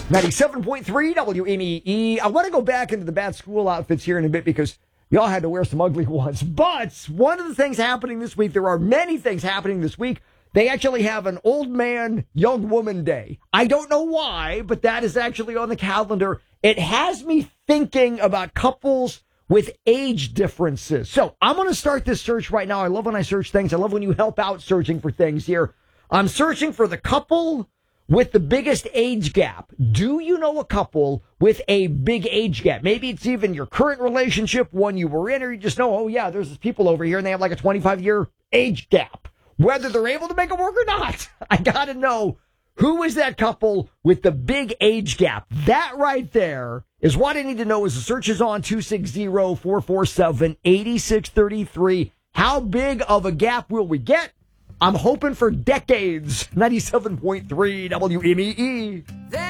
97.3 WMEE. I want to go back into the bad school outfits here in a bit because y'all had to wear some ugly ones. But one of the things happening this week, there are many things happening this week. They actually have an old man, young woman day. I don't know why, but that is actually on the calendar. It has me thinking about couples with age differences. So I'm going to start this search right now. I love when I search things. I love when you help out searching for things here. I'm searching for the couple with the biggest age gap. Do you know a couple with a big age gap? Maybe it's even your current relationship, one you were in, or you just know, oh yeah, there's these people over here and they have like a 25-year age gap. Whether they're able to make it work or not, I gotta know, who is that couple with the big age gap? That right there is what I need to know as the search is on 260-447-8633. How big of a gap will we get? I'm hoping for decades. 97.3 WMEE.